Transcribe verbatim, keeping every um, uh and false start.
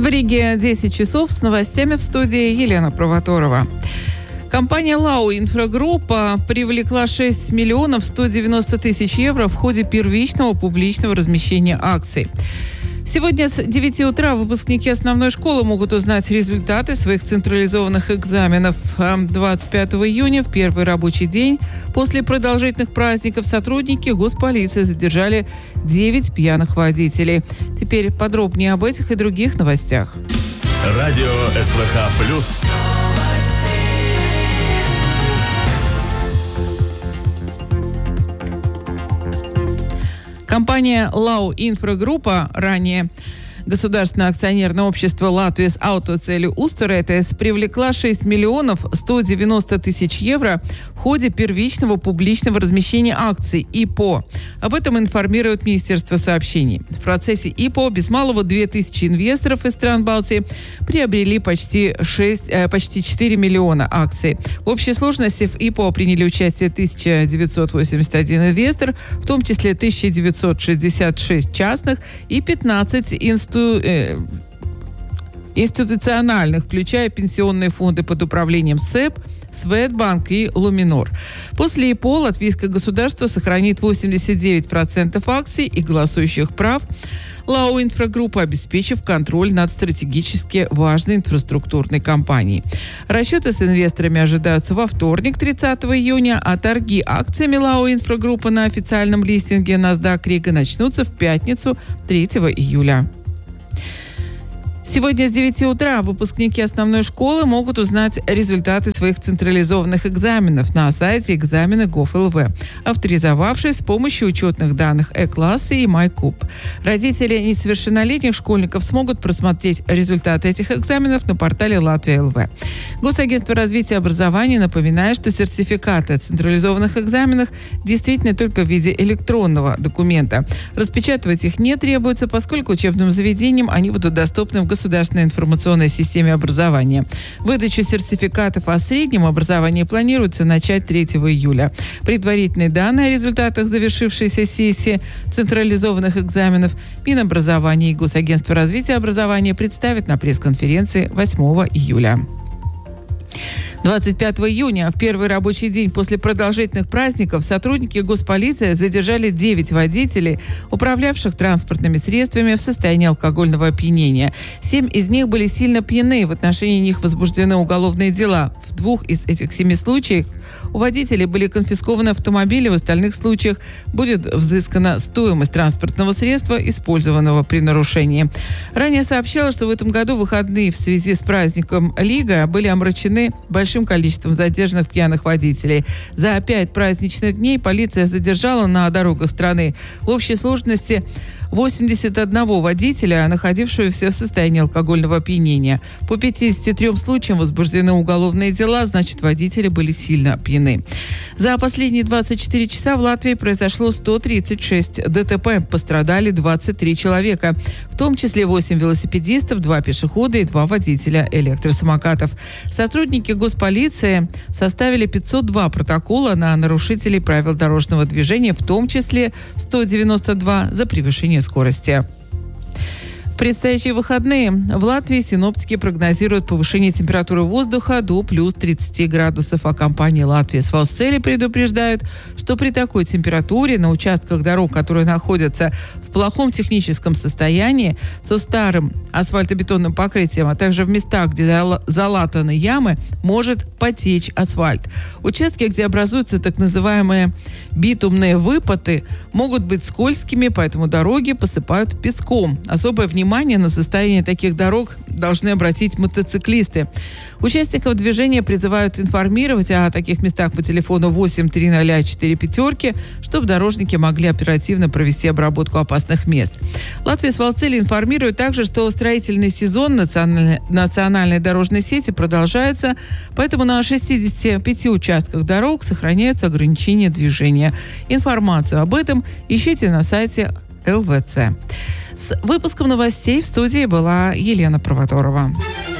В Риге десять часов, с новостями в студии Елена Провоторова. Компания «Лау Инфрагруппа» привлекла шесть миллионов сто девяносто тысяч евро в ходе первичного публичного размещения акций. Сегодня с девяти утра выпускники основной школы могут узнать результаты своих централизованных экзаменов. двадцать пятого июня, в первый рабочий день после продолжительных праздников, сотрудники госполиции задержали девять пьяных водителей. Теперь подробнее об этих и других новостях. Радио СВХ плюс. Компания «Лау Инфрагруппа», ранее государственное акционерное общество «Латвijas Autoceļu Uzturētājs», привлекла шесть миллионов сто девяносто тысяч евро в ходе первичного публичного размещения акций ИПО. Об этом информирует Министерство сообщений. В процессе ИПО без малого две тысячи инвесторов из стран Балтии приобрели почти, шесть, э, почти четыре миллиона акций. В общей сложности в ИПО приняли участие тысяча девятьсот восемьдесят один инвестор, в том числе тысяча девятьсот шестьдесят шесть частных и пятнадцать институтов институциональных, включая пенсионные фонды под управлением СЭП, Светбанк и Луминор. После ИПО латвийское государство сохранит восемьдесят девять процентов акций и голосующих прав «Лау Инфрагруппа», обеспечив контроль над стратегически важной инфраструктурной компанией. Расчеты с инвесторами ожидаются во вторник, тридцатого июня, а торги акциями «Лау Инфрагруппа» на официальном листинге NASDAQ Рига начнутся в пятницу, третьего июля. Сегодня с девяти утра выпускники основной школы могут узнать результаты своих централизованных экзаменов на сайте экзамены точка гов точка эл ви, авторизовавшись с помощью учетных данных Э-класса и MyCube. Родители несовершеннолетних школьников смогут просмотреть результаты этих экзаменов на портале Латвия точка эл ви. Госагентство развития образования напоминает, что сертификаты о централизованных экзаменах действительно только в виде электронного документа. Распечатывать их не требуется, поскольку учебным заведениям они будут доступны в государственной информационной системе образования. Выдачу сертификатов о среднем образовании планируется начать третьего июля. Предварительные данные о результатах завершившейся сессии централизованных экзаменов Минобразования и Госагентство развития образования представят на пресс-конференции восьмого июля. двадцать пятого июня, в первый рабочий день после продолжительных праздников, сотрудники госполиции задержали девять водителей, управлявших транспортными средствами в состоянии алкогольного опьянения. Семь из них были сильно пьяны, в отношении них возбуждены уголовные дела. В двух из этих семи случаев у водителей были конфискованы автомобили, в остальных случаях будет взыскана стоимость транспортного средства, использованного при нарушении. Ранее сообщалось, что в этом году выходные в связи с праздником Лига были омрачены большим количеством задержанных пьяных водителей. За пять праздничных дней полиция задержала на дорогах страны в общей сложности восемьдесят одного водителя, находившегося в состоянии алкогольного опьянения. По пятидесяти трём случаям возбуждены уголовные дела, значит, водители были сильно пьяны. За последние двадцать четыре часа в Латвии произошло сто тридцать шесть ДТП. Пострадали двадцать три человека, в том числе восемь велосипедистов, два пешехода и два водителя электросамокатов. Сотрудники госполиции составили пятьсот два протокола на нарушителей правил дорожного движения, в том числе сто девяносто два за превышение скорости. В предстоящие выходные в Латвии синоптики прогнозируют повышение температуры воздуха до плюс тридцати градусов, а компания «Латвijas Valsts предупреждают, что при такой температуре на участках дорог, которые находятся в плохом техническом состоянии, со старым асфальтобетонным покрытием, а также в местах, где залатаны ямы, может потечь асфальт. Участки, где образуются так называемые битумные выпады, могут быть скользкими, поэтому дороги посыпают песком. Особое внимание на состояние таких дорог должны обратить мотоциклисты. Участников движения призывают информировать о таких местах по телефону восемь триста четыре пятерки, чтобы дорожники могли оперативно провести обработку опасных мест. Латвия с Valsts информирует также, что строительный сезон национальной, национальной дорожной сети продолжается, поэтому на шестидесяти пяти участках дорог сохраняются ограничения движения. Информацию об этом ищите на сайте эл вэ цэ. С выпуском новостей в студии была Елена Провоторова.